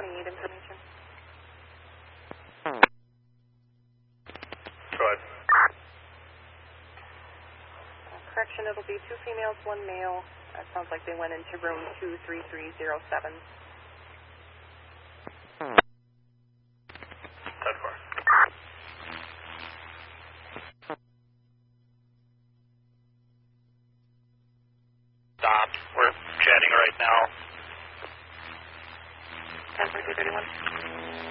need information. Go ahead. Correction, it'll be 2 females, 1 male. It sounds like they went into room 23307. 10-4. Stop. We're chatting right now. 10-4-231.